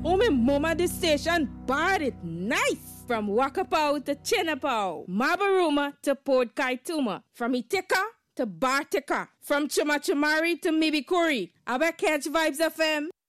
Oh, me mama, this station bad it nice. From Wakapau to Chinapau, Mabaruma to Port Kaituma, from Itika to Bartika, from Chumachumari to Mibikuri. I bet catch Vibes FM.